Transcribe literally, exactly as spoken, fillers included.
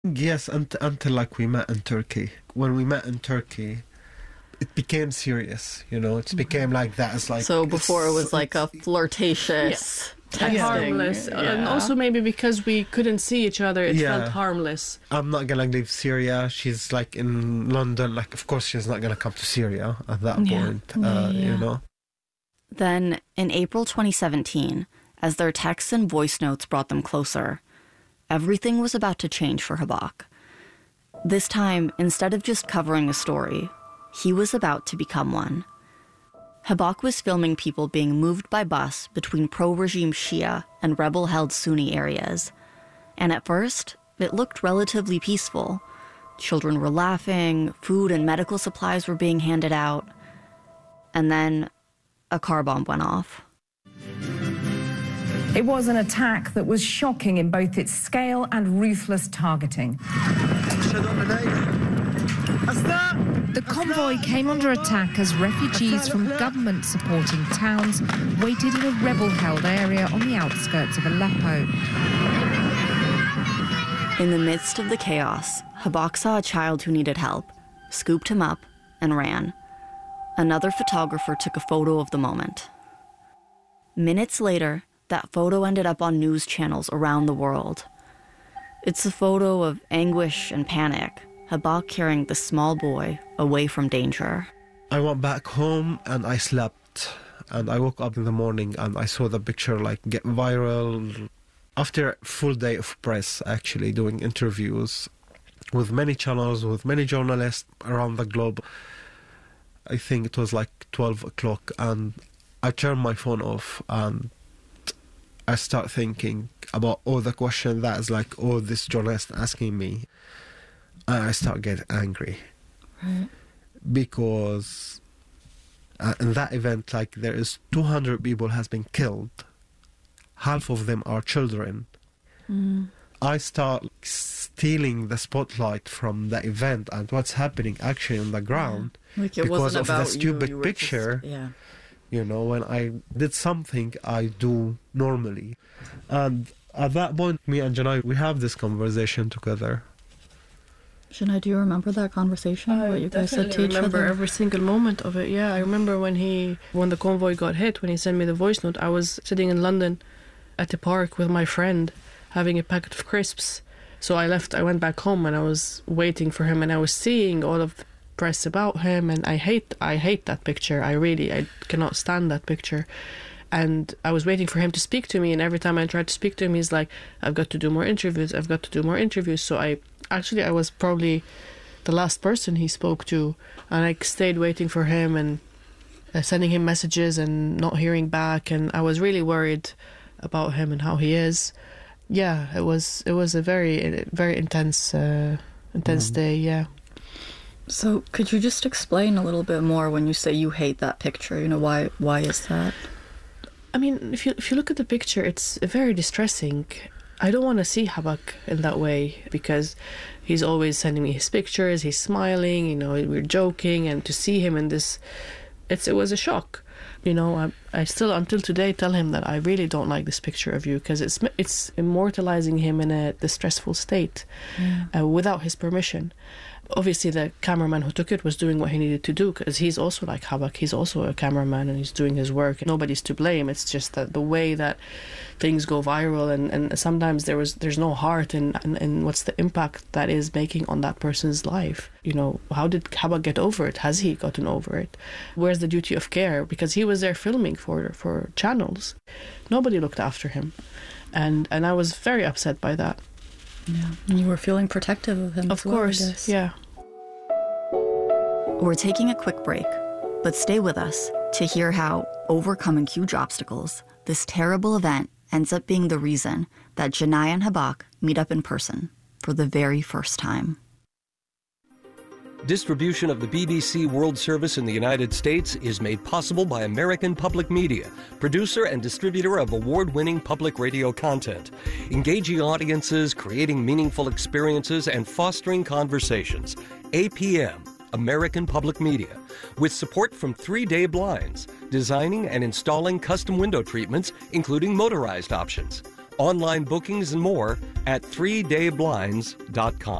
Yes, until, until like we met in Turkey. When we met in Turkey, it became serious, you know, it became like that. It's like So before it was like a flirtatious texting. Harmless. Yeah. And also maybe because we couldn't see each other, it Yeah. felt harmless. I'm not gonna leave Syria. She's like in London. Like, of course, she's not gonna come to Syria at that Yeah. point. Uh, Yeah, yeah. You know. Then, in April twenty seventeen, as their texts and voice notes brought them closer, everything was about to change for Habak. This time, instead of just covering a story, he was about to become one. Habak was filming people being moved by bus between pro-regime Shia and rebel-held Sunni areas. And at first, it looked relatively peaceful. Children were laughing, food and medical supplies were being handed out. And then a car bomb went off. It was an attack that was shocking in both its scale and ruthless targeting. The convoy came under attack as refugees from government-supporting towns waited in a rebel-held area on the outskirts of Aleppo. In the midst of the chaos, Habak saw a child who needed help, scooped him up, and ran. Another photographer took a photo of the moment. Minutes later, that photo ended up on news channels around the world. It's a photo of anguish and panic, Habak carrying the small boy away from danger. I went back home and I slept. And I woke up in the morning and I saw the picture like get viral. After a full day of press, actually, doing interviews with many channels, with many journalists around the globe, I think it was like twelve o'clock, and I turned my phone off and I start thinking about all the questions that is like all this journalist asking me. And I start getting angry. Right. Because uh, in that event, like there is two hundred people has been killed. Half of them are children. Mm. I start like, stealing the spotlight from the event and what's happening actually on the ground. Like it because wasn't of about the stupid you, you were picture. Just, yeah. You know, when I did something I do normally. And at that point, me and Janai, we have this conversation together. Shana, do you remember that conversation? I what you guys said to each remember other? every single moment of it. Yeah, I remember when he, when the convoy got hit, when he sent me the voice note. I was sitting in London at the park with my friend, having a packet of crisps. So I left. I went back home and I was waiting for him, and I was seeing all of the press about him, and I hate, I hate that picture. I really, I cannot stand that picture. And I was waiting for him to speak to me, and every time I tried to speak to him, he's like, I've got to do more interviews, I've got to do more interviews. So I, actually, I was probably the last person he spoke to, and I stayed waiting for him and uh, sending him messages and not hearing back, and I was really worried about him and how he is. Yeah, it was, it was a very, very intense, uh, intense mm. day, yeah. So could you just explain a little bit more when you say you hate that picture? You know, why, why is that? I mean, if you if you look at the picture, it's very distressing. I don't want to see Habak in that way, because he's always sending me his pictures, he's smiling, you know, we're joking, and to see him in this, it's it was a shock. You know, I, I still, until today, tell him that I really don't like this picture of you, because it's it's immortalizing him in a distressful state, yeah. uh, without his permission. Obviously, the cameraman who took it was doing what he needed to do, because he's also like Habak, he's also a cameraman and he's doing his work. Nobody's to blame. It's just that the way that things go viral, and, and sometimes there was there's no heart in, in, in what's the impact that is making on that person's life. You know, how did Habak get over it? Has he gotten over it? Where's the duty of care? Because he was there filming for for channels. Nobody looked after him. And, and I was very upset by that. Yeah, and you were feeling protective of him. Of as well, course, I guess. yeah. We're taking a quick break, but stay with us to hear how overcoming huge obstacles, this terrible event ends up being the reason that Janai and Habak meet up in person for the very first time. Distribution of the B B C World Service in the United States is made possible by American Public Media, producer and distributor of award-winning public radio content, engaging audiences, creating meaningful experiences, and fostering conversations. A P M, American Public Media, with support from three day Blinds, designing and installing custom window treatments, including motorized options. online bookings, and more at three day blinds dot com.